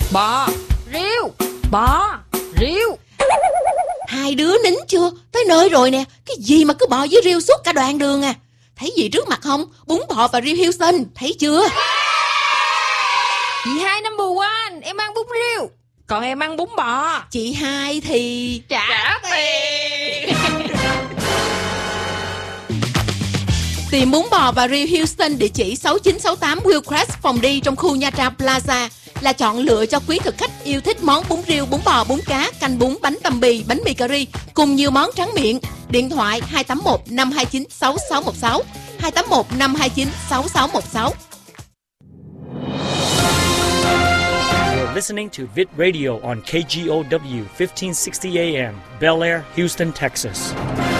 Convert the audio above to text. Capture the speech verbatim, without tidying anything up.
Bò, riêu, bò, riêu. Hai đứa nín chưa? Tới nơi rồi nè. Cái gì mà cứ bò với riêu suốt cả đoạn đường à? Thấy gì trước mặt không? Bún bò và riêu Houston. Thấy chưa? Chị Hai number one, em ăn bún riêu, còn em ăn bún bò. Chị Hai thì trả tiền. Tìm bún bò và riêu Houston địa chỉ sáu chín sáu tám Willcrest phòng đi trong khu Nha Trang Plaza là chọn lựa cho quý thực khách yêu thích món bún riêu, bún bò, bún cá, canh bún, bánh tằm bì, bánh mì cà ri cùng nhiều món tráng miệng. Điện thoại hai tám một năm hai chín sáu sáu một sáu, hai tám một năm hai chín sáu sáu một sáu. You're listening to Vit Radio on K G O W fifteen sixty A M, Bel Air, Houston, Texas.